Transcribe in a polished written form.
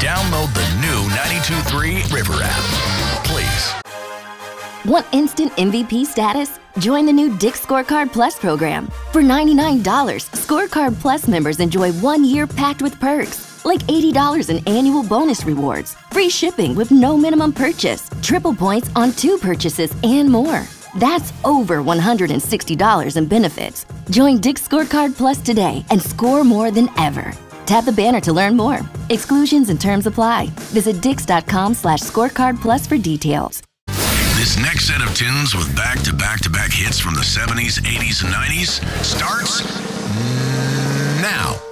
Download the new 92.3 River app. Please. Want instant MVP status? Join the new Dick's Scorecard Plus program. For $99, Scorecard Plus members enjoy 1 year packed with perks, like $80 in annual bonus rewards, free shipping with no minimum purchase, triple points on 2 purchases, and more. That's over $160 in benefits. Join Dick's Scorecard Plus today and score more than ever. Tap the banner to learn more. Exclusions and terms apply. Visit dix.com/scorecard plus for details. This next set of tunes with back-to-back-to-back hits from the 70s, 80s, and 90s starts now.